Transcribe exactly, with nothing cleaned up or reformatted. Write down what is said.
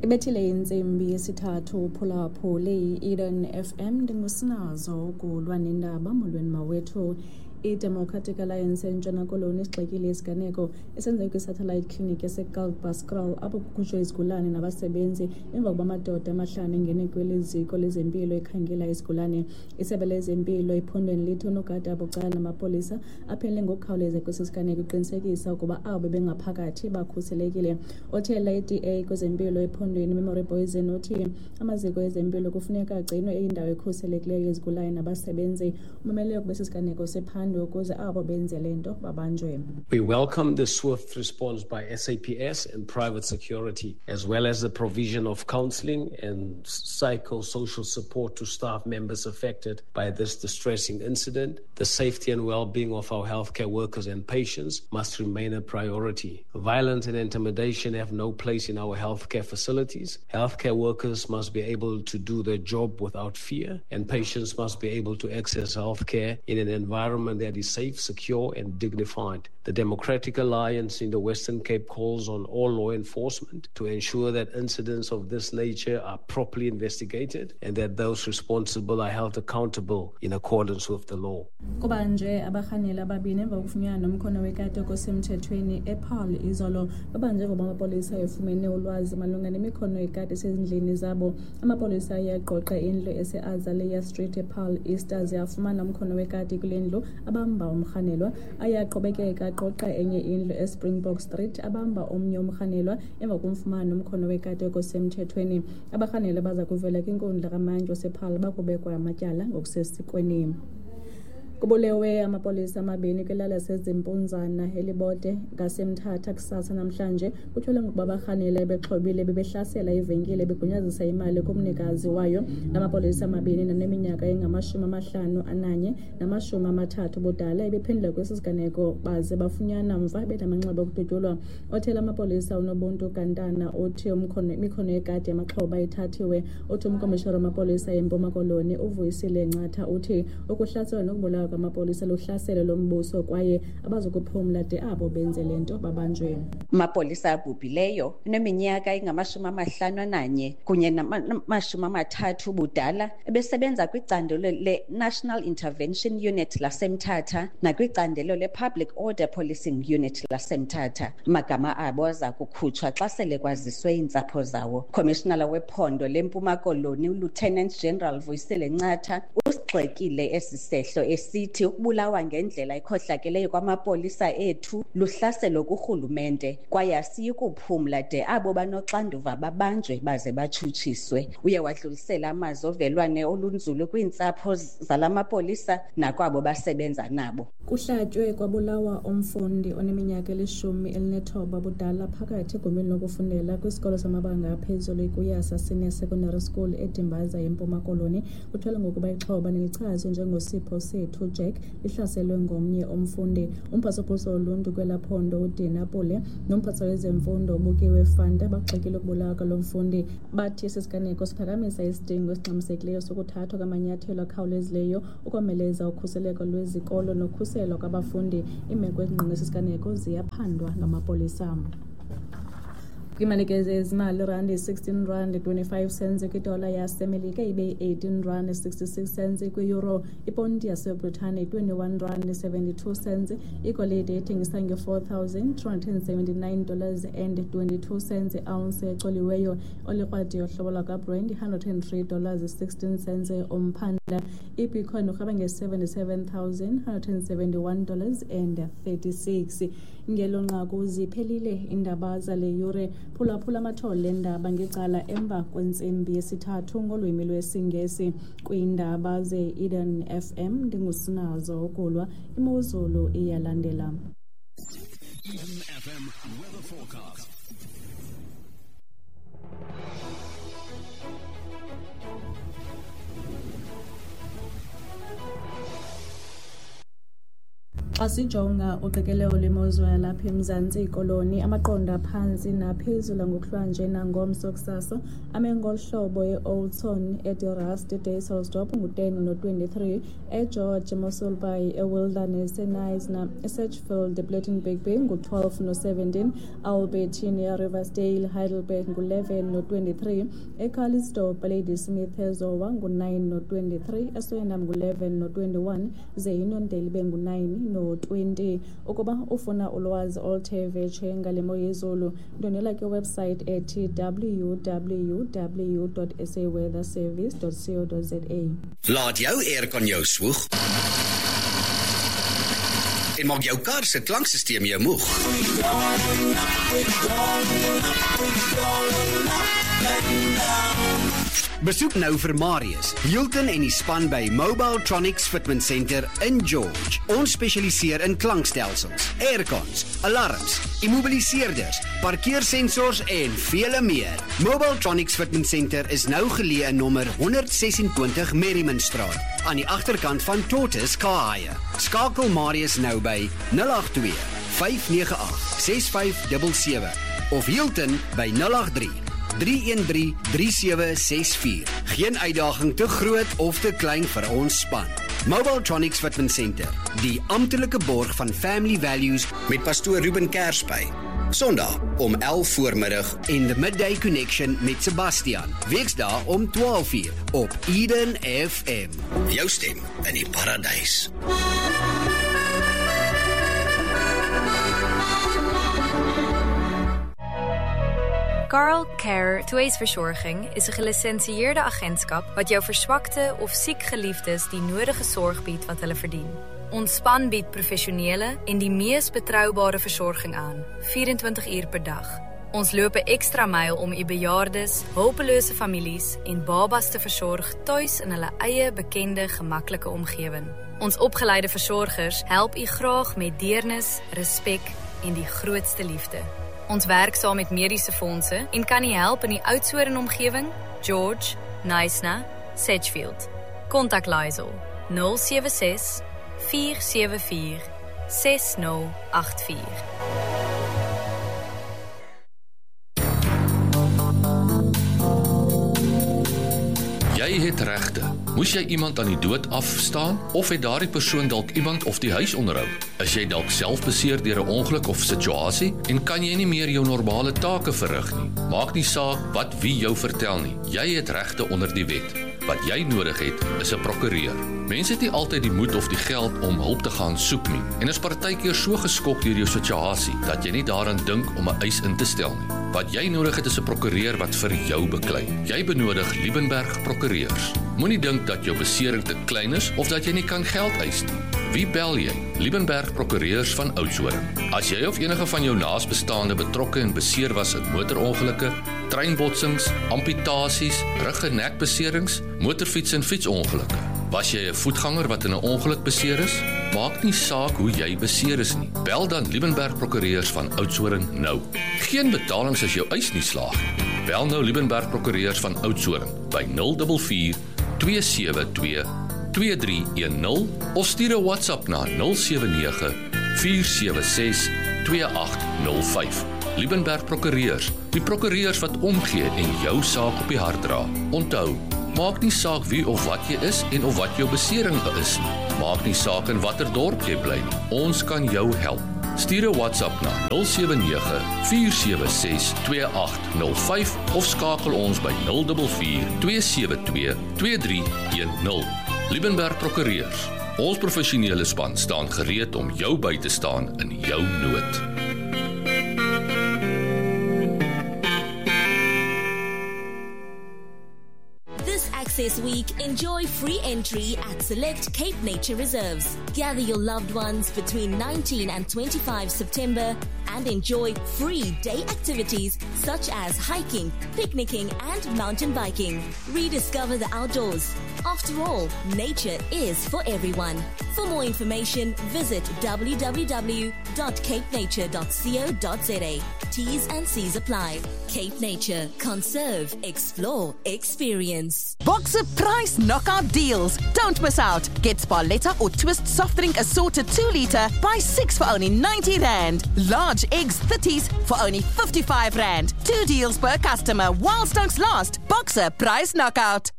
Ibethile insimbi yesithathu uphulaphula le-Eden F M ndingusinazo kulwa nendaba molweni mawethu. I-Democratic Alliance entshona koloni isixekile isiganeko esenzeka kwi-satellite clinic yaseGalbaskraal apho kukhutshwe izigulane nabasebenzi emva kokuba amadoda amahlanu engene kweli ziko lezempilo ekhangela izigulane. Isebe lezempilo ephondweni lithi unogada abucala namapolisa aphendle ngokukhawuleza kwesi siganeko iqinisekisa ukuba abo bebengaphakathi bakhuselekile. Othela i-D A kwezempilo ephondweni Memory Poison uthi amaziko ezempilo kufuneka agcinwe eyindawo ekhuselekileyo yezigulane nabasebenzi. Umamele ukuba sisiganeko sephando ukuze abo benze lento babanjwe. We welcome the swift response by S A P S and private security, as well as the provision of counseling and psychosocial support to staff members affected by this distressing incident. The safety and well-being of our healthcare workers and patients must remain a priority. Violence and intimidation have no place in our healthcare facilities. Healthcare workers must be able to do their job without fear, and patients must be able to access healthcare in an environment that is safe, secure, and dignified. The Democratic Alliance in the Western Cape calls on all law enforcement to ensure that incidents of this nature are properly investigated and that those responsible are held accountable in accordance with the law. Kuba nje abarhaneli ababini emva kokufunyanwa nomkhono wekati osemthethweni ePaarl izolo babanje ngoba amapolisa efumene ulwazi malunga nemikhono yekati esezindlini zabo. Amapolisa ayaqoqa indlu ese-Azalea Street ePaarl Easters yafumana umkhono wekati kule ndlu abamba umrhanelwa. Ayaqhubekeka aqoqa enye indlu eSpringbok Street abamba omnye umrhanelwa emva komfumana umkhono wekati osemthethweni. Abarhaneli baza kuvela kwinkundla kamantyi wasePaarl bakubekwa amatyala ngokusesikweni. Kubulewe amapolisa amabini kwilala yasezimpunzana elibode ngasemthatha kusasa namhlanje kuthiwe ngokuba abarhaneli bexhobile bebehlasela ivenkile begunyazisa imali kumnikazi wayo. Amapolisa amabini naneminyaka engamashumi amahlanu ananye namashumi amathathu budala ebephendula kwesi siganeko baze bafunyana mva benamanxeba okudutyulwa. Othela amapolisa unobuntu Kantana uthi umkhono imikhono yekati yamaxhoba ithathiwe. Uthi umkomishonari wamapolisa eMpuma Koloni uVuyisile Ncatha uthi ukuhlaselwa nokubulawa amapolisa lohlaselo lombuso kwaye abazokuphumla de abo benze lento babanjwe. Amapolisa abhubhileyo neminyaka engamashumi amahlanu ananye kunye namashumi amathathu budala ebesebenza kwicandelo le-National Intervention Unit lasemthatha nakwicandelo le-Public Order Policing Unit lasemthatha. Amagama abo aza kukhutshwa xa sele kwaziswe iintsapho zawo. Commissioner wephondo leMpuma Koloni uLieutenant General Vuyisile Ncatha usigxekile esi sehlo esithi ukubulawa ngendlela ekhohlakeleyo kwamapolisa ethu luhlaselo kurhulumente kwaye asiyi kuphumla de abo banoxanduva babanjwe baze batshutshiswe. Uye wadlulisela amazwi ovelwane olunzulu kwiintsapho zalamapolisa nakwabo basebenza nabo. Kuhlatywe kwabulawa umfundi oneminyaka elishumi elinethoba budala phakathi egumeni lokufundela kwisikolo samabanga aphezulu iKuyasa Senior Secondary School eDimbaza eMpuma Koloni. Kuthiwe ngokuba ixhoba nelichazwe njengosipho sethu Jack lihlaselwe ngomnye umfundi. Umphathiswa woluntu kwelaphondo uDinapule nomphathiswa wezemfundo ubukiwe Fanta baxekile ukubulawa kwalo mfundi. Bathi sisiganeko siphakamisa isidingo esingxamisekileyo sokuthathwa kwamanyathelo akhawulezileyo ukomeleza ukhuseleko lwezikolo nokhuselo kwabafundi. Imeko ezingqina esisiganeko ziyaphandwa ngamapolisa. Kwimalike ezimali rand sixteen rand twenty-five cents kwidola yasemelika ibe eighteen rand sixty-six cents kwi-euro. Iponti yaseBritane twenty-one rand seventy-two cents. Igolide ethengisa nge-four thousand two hundred seventy-nine dollars and twenty-two cents. Ounce ecoliweyo olikrwadi yohlobo lwakaBrent one hundred three dollars sixteen cents. Umphandla iBitcoin urhaba nge-seventy-seven thousand one hundred seventy-one dollars and thirty-six. Ngelo nqaku ziphelile indaba zale yure. Phulaphula amathole endaba ngecala emva kwentsimbi yesithathu ngolwimi lwesiNgesi kwiindaba ze-Eden F M. Ndingusinazo ukulwa imozulu iyalandela. Eden F M weather forecast. Xa Asijonga uqikelelo lwemozulu yalapha eMzantsi ikoloni amaqonda phansi naphezulu ngokuhlanje nangomso kusasa ame ngolu hlobo e-Old Son, eDelrust, eDayselsdorp ngu-ten no-twenty-three, eGeorge, eMossel Bay, eWilderness, eNisna, eSedgefield, eBlettenberg Bay ngu-twelve no-seventeen, Albertine, eRiversdale, Heidelberg ngu-eleven no-twenty-three, eCarlisdorp, Ladysmith, eZowa ngu-nine no-twenty-three, eSoyandam ngu-eleven no-twenty-one, ze iNondeli ibe ngu-nine no-twenty. Ukuba ufuna ulwazi oluthe vetshe ngale mo yezulu, ndonela kwiwebsite ethi w w w dot s a weather service dot co dot za. Laat jou aircon jou swoeg en maak jou kar se klanksysteem jou moeg. Besoek nou vir Marius, Hilton en die span by Mobile Tronics Fitment Center in George. Ons spesialiseer in klankstelsels, aircons, alarms, immobiliseerders, parkeersensors en vele meer. Mobile Tronics Fitment Center is nou geleë in nommer one twenty-six Merrimanstraat, aan die agterkant van Tortoise Car. Skakel Marius nou by nul eight two, five nine eight, six five seven seven of Hilton by nul eight three, three one three, three seven six four. Geen uitdaging te groot of te klein vir ons span. Mobile Tronics Fitment Center, die amptelike borg van Family Values met pastoor Ruben Kersby. Sondag om elf voormiddag en The Midday Connection met Sebastian. Weksdae om twaalf uur op Eden F M. Jou stem in die paradys. Carl Care Tweesverzorging is een gelicensieerde agentskap wat jou verswakte of siek geliefdes die nodige sorg biedt wat hulle verdien. Ons span bied professionele en die mees betroubare versorging aan, vierentwintig uur per dag. Ons loop 'n ekstra myl om u bejaardes, hulpelose families en babas te versorg tuis in hulle eie bekende, gemaklike omgewing. Ons opgeleide versorgers help u graag met deernis, respek en die grootste liefde. Ons werk saam met mediese fondse en kan u help in die Oudtshoorn omgewing, George, Knysna, Sedgefield. Kontak Lysel nul sewe ses, vier sewe vier, ses nul agt vier. Jy het regte. Moes jy iemand aan die dood afstaan of het daardie persoon dalk iemand of die huis onderhou? Is jy dalk self beseer deur 'n ongeluk of situasie en kan jy nie meer jou normale take verrig nie? Maak nie saak wat wie jou vertel nie. Jy het regte onder die wet. Wat jy nodig het, is 'n prokureur. Mense het nie altyd die moed of die geld om hulp te gaan soek nie en is partykeer so geskok deur jou situasie dat jy nie daaraan dink om 'n eis in te stel nie. Wat jy nodig het is 'n prokureur wat vir jou beklei. Jy benodig Liebenberg prokureurs. Moenie dink dat jou besering te klein is of dat jy nie kan geld eis nie. Wie bel jy? Liebenberg prokureurs van Oudtshoorn. As jy of enige van jou naasbestaande betrokke en beseer was in motorongelukke, treinbotsings, amputasies, rug- en nekbeserings, motorfiets- en fietsongelukke. Was jy 'n voetganger wat in 'n ongeluk beseer is? Maak nie saak hoe jy beseer is nie. Bel dan Liebenberg prokureurs van Oudtshoorn nou. Geen betalings as jou eis nie slaag. Bel nou Liebenberg prokureurs van Oudtshoorn by nul vier vier, twee sewe twee, twee drie een nul of stuur 'n WhatsApp na nul sewe nege, vier sewe ses, twee agt nul vyf. Liebenberg prokureurs, die prokureurs wat omgee en jou saak op die hart dra. Onthou, maak nie saak wie of wat jy is en of wat jou besering is nie. Maak nie saak in watter dorp jy bly nie. Ons kan jou help. Stuur 'n WhatsApp na nul sewe nege, vier sewe ses, twee agt nul vyf of skakel ons by nul vier vier, twee sewe twee, twee drie een nul. Liebenberg prokureurs. Ons professionele span staan gereed om jou by te staan in jou nood. This week, enjoy free entry at select Cape Nature Reserves. Gather your loved ones between nineteenth and twenty-fifth September and enjoy free day activities such as hiking, picnicking, and mountain biking. Rediscover the outdoors. After all, nature is for everyone. For more information, visit w w w dot cape nature dot co dot za. T's and C's apply. Cape Nature. Conserve, explore, experience. Boxer price knockout deals. Don't miss out. Get Sparletta or Twist soft drink assorted two litre. Buy six for only ninety rand. Large eggs thirties for only fifty-five rand. Two deals per customer while stocks last. Boxer price knockout.